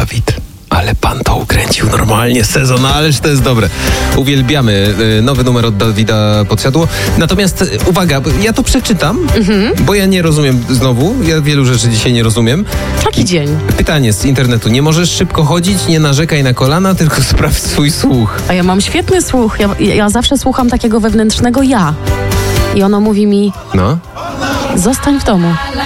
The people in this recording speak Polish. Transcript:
Dawid. Ale pan to ukręcił normalnie sezon, ależ to jest dobre. Uwielbiamy nowy numer od Dawida Podsiadło. Natomiast uwaga, ja to przeczytam, bo ja nie rozumiem znowu. Ja wielu rzeczy dzisiaj nie rozumiem. Taki dzień. Pytanie z internetu. Nie możesz szybko chodzić, nie narzekaj na kolana, tylko sprawdź swój słuch. A ja mam świetny słuch. Ja zawsze słucham takiego wewnętrznego ja. I ono mówi mi, No. zostań w domu.